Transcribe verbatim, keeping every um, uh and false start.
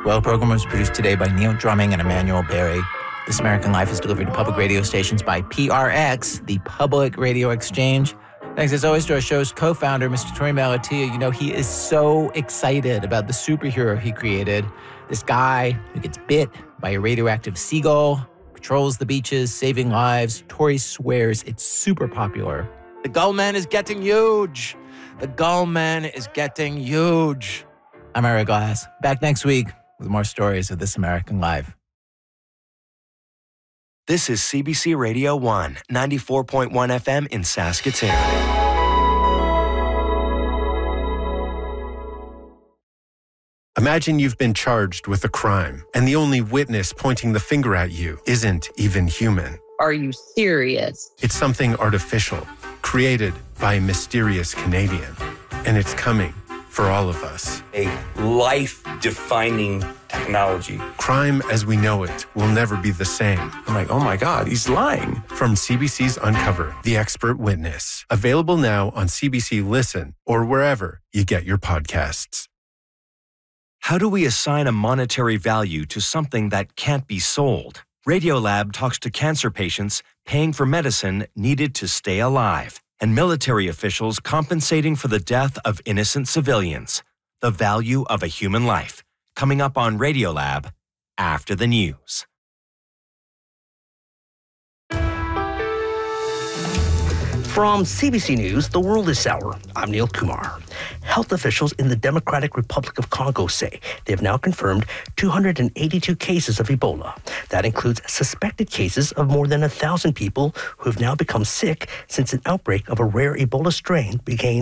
Well, program was produced today by Neil Drumming and Emmanuel Berry. This American Life is delivered to public radio stations by P R X, the Public Radio Exchange. Thanks as always to our show's co-founder, Mister Torey Malatia. You know, he is so excited about the superhero he created. This guy who gets bit by a radioactive seagull, patrols the beaches, saving lives. Torey swears it's super popular. The Gull Man is getting huge. The Gull Man is getting huge. I'm Ira Glass. Back next week with more stories of This American Life. This is C B C Radio one, ninety-four point one F M in Saskatoon. Imagine you've been charged with a crime, and the only witness pointing the finger at you isn't even human. Are you serious? It's something artificial, created by a mysterious Canadian, and it's coming for all of us. A life-defining technology. Crime as we know it will never be the same. I'm like, oh my God, he's lying. From C B C's Uncover, The Expert Witness. Available now on C B C Listen or wherever you get your podcasts. How do we assign a monetary value to something that can't be sold? Radiolab talks to cancer patients paying for medicine needed to stay alive, and military officials compensating for the death of innocent civilians. The value of a human life. Coming up on Radiolab after the news. From C B C News, The World is Sour. I'm Neil Kumar. Health officials in the Democratic Republic of Congo say they have now confirmed two hundred eighty-two cases of Ebola. That includes suspected cases of more than one thousand people who have now become sick since an outbreak of a rare Ebola strain began